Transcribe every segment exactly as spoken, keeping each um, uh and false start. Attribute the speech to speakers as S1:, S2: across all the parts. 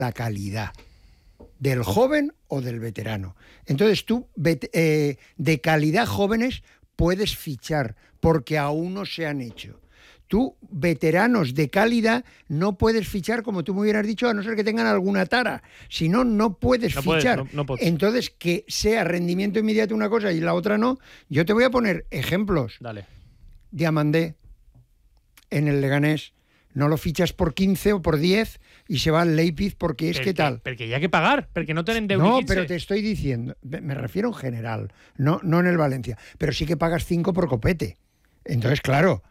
S1: la calidad del joven o del veterano. Entonces tú, eh, de calidad jóvenes, puedes fichar porque aún no se han hecho. Tú, veteranos de calidad, no puedes fichar, como tú me hubieras dicho, a no ser que tengan alguna tara. Si no, no puedes
S2: no
S1: fichar.
S2: Puedes, no, no
S1: Entonces, que sea rendimiento inmediato una cosa y la otra no. Yo te voy a poner ejemplos.
S2: Dale.
S1: Diamandé, en el Leganés, no lo fichas por quince o por diez y se va al Leipzig porque es
S2: Per,
S1: que tal.
S2: Porque ya hay que pagar, porque no tienen deuda.
S1: No, pero te estoy diciendo, me refiero en general, no, no en el Valencia, pero sí que pagas cinco por copete. Entonces, claro,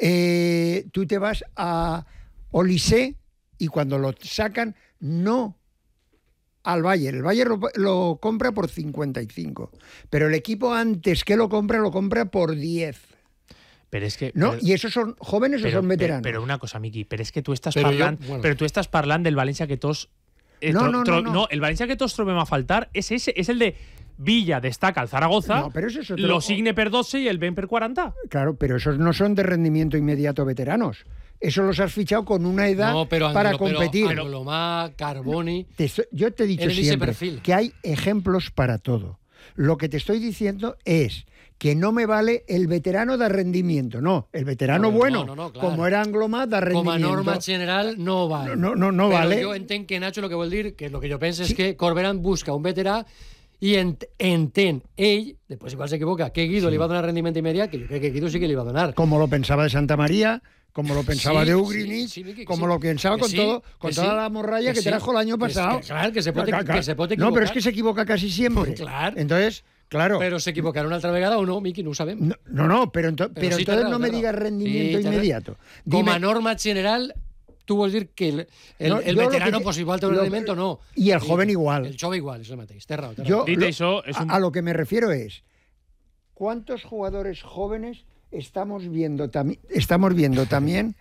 S1: eh, tú te vas a Olysée y cuando lo sacan, no al Bayern. El Bayern lo, lo compra por cincuenta y cinco, pero el equipo antes que lo compra, lo compra por diez.
S2: Pero es que,
S1: no,
S2: pero,
S1: ¿y esos son jóvenes
S2: pero,
S1: o son veteranos?
S2: Pero, pero una cosa, Miqui, pero es que tú estás
S3: pero
S2: parlant,
S3: yo, bueno.
S2: pero tú estás parlant del Valencia que todos eh,
S1: no,
S2: tro,
S1: no,
S2: tro,
S1: no, no,
S2: no, el Valencia que todos trobem a faltar es ese, es el de Villa destaca al Zaragoza,
S1: no, pero eso es otro...
S2: lo signe per doce y el ven per cuarenta.
S1: Claro, pero esos no son de rendimiento inmediato veteranos. Eso los has fichado con una edad
S3: no, pero
S1: para
S3: Anglo,
S1: competir.
S3: Pero Anglomá, Carboni...
S1: Te, yo te he dicho siempre que hay ejemplos para todo. Lo que te estoy diciendo es que no me vale el veterano de rendimiento. No, el veterano
S3: no,
S1: bueno,
S3: no, no, claro.
S1: como era Anglomá, de rendimiento.
S3: Com a norma general no vale.
S1: No, no, no
S3: Però
S1: vale.
S3: jo entenc que Nacho lo que vol dir, que lo que jo penso
S1: sí.
S3: és que Corberán busca un veterà i ent entén ell, després igual s'equivoca, que Guido sí. li va donar rendiment immediat, que jo crec que Guido sí que li va donar.
S1: Como lo pensaba de Santa María, como lo pensaba
S3: sí,
S1: de Ugrinich,
S3: sí, sí,
S1: como
S3: sí.
S1: lo pensaba
S3: que
S1: con
S3: sí,
S1: todo, con toda
S3: sí,
S1: la morralla que, que
S3: sí.
S1: trajo el año pasado.
S3: Es que, claro, que se pot, que se pot equivocar.
S1: No, pero es que se equivoca casi siempre.
S3: Claro.
S1: Entonces, claro.
S3: Pero se equivocarà una altra vegada o no, Miqui, no ho sabem.
S1: No, no, no pero, ento pero, pero sí, entonces no me digas rendimiento sí, inmediato.
S3: Com
S1: Dime,
S3: a norma general, tu vols dir que el, el,
S1: no,
S3: el veterano que, pues igual té un
S1: lo,
S3: rendiment o no.
S1: I el joven igual.
S3: El jove igual, és el mateix. Té raó, té
S1: Yo,
S3: raó.
S1: lo,
S2: eso, es un...
S1: a, a lo que me refiero es, ¿cuántos jugadores jóvenes estamos viendo, tam estamos viendo también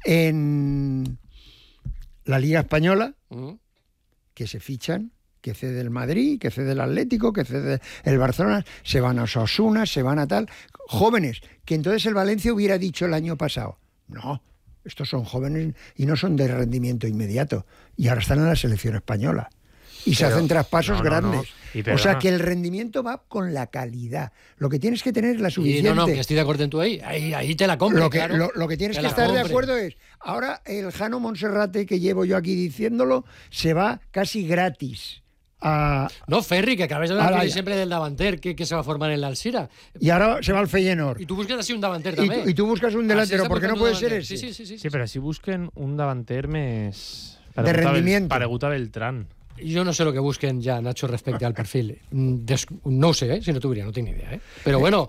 S1: en la Liga Española uh-huh. que se fichan, que cede el Madrid, que cede el Atlético, que cede el Barcelona, se van a Osasuna, se van a tal, jóvenes, que entonces el Valencia hubiera dicho el año pasado, no, estos son jóvenes y no son de rendimiento inmediato, y ahora están en la selección española. Y pero, se hacen traspasos no, no, grandes. No. O sea, que el rendimiento va con la calidad. Lo que tienes que tener es la suficiente...
S3: Y no, no, que estoy de acuerdo en tu ahí. Ahí, ahí te la compro,
S1: lo que,
S3: claro.
S1: Lo, lo que tienes
S3: te
S1: que estar
S3: compre.
S1: de acuerdo es... Ahora el Jano Monserrate, que llevo yo aquí diciéndolo, se va casi gratis. A,
S3: no, Ferri, que acabes de hablar siempre del davanter que, que se va a formar en la Alcira.
S1: Y ahora se va al Feyenoord.
S3: Y tú buscas así un davanter
S1: y
S3: también.
S1: Tú, y tú buscas un delantero, porque no puede ser ese.
S3: Sí, sí, sí, sí,
S2: sí, pero así busquen un davanter més...
S1: De rendimiento.
S2: Paregut a Beltrán.
S3: Jo no sé lo que busquen ja, Nacho, respecte al perfil. Des no ho sé, eh? Si no t'ho diria, no tinc ni idea. Eh? Però bueno,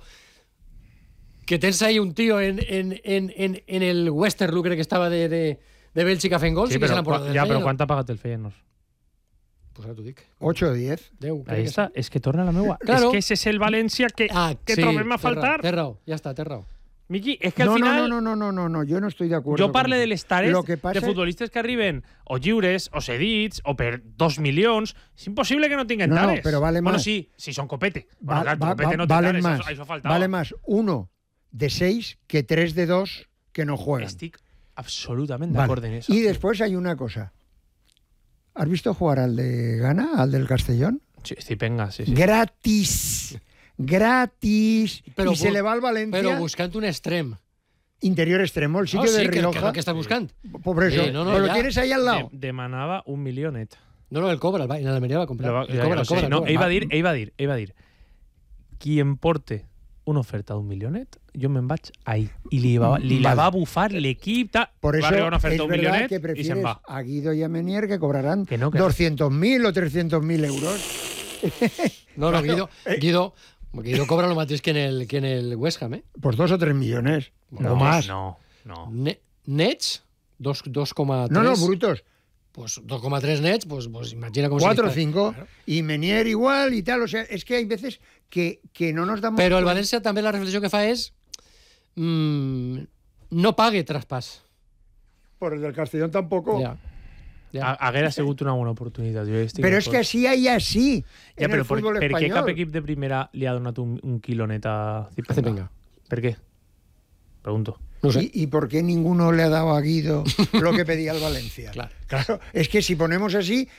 S3: que tens ahí un tío en, en, en, en, en el Westerlo, crec que estava de, de, de Bèlgica fent gols,
S2: sí,
S3: i que se l'han
S2: portat del Feyenoord. Ja, però quant ha pagat el Feyenoord?
S3: Pues ara t'ho dic.
S1: ocho o diez.
S3: deu.
S2: Ahí està, és que torna la meua.
S3: Claro.
S2: És que ese és el València que,
S3: ah,
S2: que
S3: sí,
S2: trobem a faltar.
S3: Té raó, ja està, té raó.
S2: Miqui, és que al
S1: no,
S2: final...
S1: No, no, no, no, no, yo no estoy de acuerdo.
S2: Jo parle de les tares
S1: de
S2: futbolistes que arriben o lliures, o cedits, o per dos milions. És impossible que no tinguin
S1: no,
S2: tares.
S1: No, pero vale
S2: bueno,
S1: más.
S2: sí, si son copete.
S1: Va,
S2: bueno, claro,
S1: va,
S2: copete
S1: va,
S2: no te
S1: valen
S2: tares,
S1: más,
S2: eso, eso faltaba.
S1: Vale más uno de seis que tres de dos que no juegan.
S2: Estic absolutamente
S1: vale.
S2: de acuerdo en eso.
S1: Y después hay una cosa. ¿Has visto jugar al de Ghana, al del Castellón?
S2: Sí, sí, venga, sí, sí.
S1: Gratis. Gratis.
S3: Però,
S1: y se le va al Valencia.
S3: Però buscant un extrem.
S1: Interior extremo, el sitio
S3: no, sí,
S1: de Rioja.
S3: Que, que, que estàs buscant.
S1: Por eso,
S3: sí, no, no,
S1: pero
S3: ya.
S1: lo tienes ahí al lado.
S2: De, demanava un milionet.
S3: No, no, el cobra, el, en l'Almeria va comprar.
S2: Va,
S3: el
S2: ja,
S3: cobra,
S2: ja
S3: el cobra,
S2: no,
S3: cobra.
S2: Ell va dir, ell va dir, ell va dir, qui em porte una oferta d'un milionet, jo me'n vaig ahí. I li, va, li vale. la va bufar l'equip,
S1: por eso
S2: va arribar una oferta d'un milionet
S1: que
S2: i se'n va.
S1: A Guido y a Menier que cobrarán
S2: que no, que
S1: doscientos mil o trescientos mil euros.
S3: No, no, Guido, Guido, Guido cobra lo mateix que en el, que en el West Ham, ¿eh?
S1: Pues dos o tres millones,
S2: no,
S1: o más.
S2: No, no.
S3: Ne nets, dos coma tres.
S1: No, no, brutos.
S3: Pues dos coma tres nets, pues, pues imagina cómo
S1: cuatro o
S3: se
S1: cinco.
S3: Claro.
S1: Y Menier igual y tal. O sea, es que hay veces que, que no nos damos...
S3: Pero el València també la reflexió que fa és mmm, no pague traspàs.
S1: Por el del Castellón tampoco.
S3: Ja. Ja.
S2: Haguera sigut una bona oportunitat.
S1: Però és que així hi ha així
S2: ja,
S1: en el
S2: per,
S1: futbol
S2: per
S1: espanyol.
S2: Per què cap equip de primera li ha donat un, un quilonet a Zipenga?
S3: Zipenga.
S2: Per què? Pregunto.
S1: No sé. ¿Y, ¿Y por qué ninguno le ha dado a Guido lo que pedía el Valencia?
S3: Claro.
S1: Claro, es que si ponemos así,